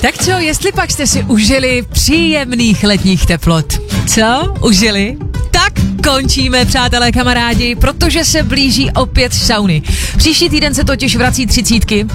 Tak co, jestli pak jste si užili příjemných letních teplot? Co? Užili? Tak končíme, přátelé, kamarádi, protože se blíží opět sauny. Příští týden se totiž vrací 30.